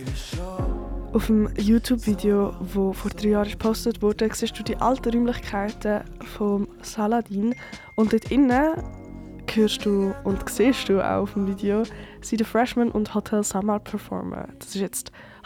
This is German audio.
Auf dem YouTube-Video, das vor 3 Jahren gepostet wurde, siehst du die alten Räumlichkeiten vom Saladin. Und dort innen hörst und siehst du auch auf dem Video, sie den Freshman und Hotel Samar performen. Das ist jetzt